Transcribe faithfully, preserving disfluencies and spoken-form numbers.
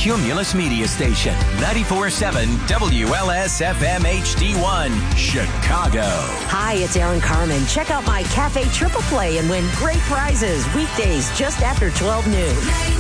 Cumulus Media Station, ninety-four point seven W L S F M H D one, Chicago. Hi, it's Aaron Carmen. Check out my Cafe Triple Play and win great prizes weekdays just after twelve noon.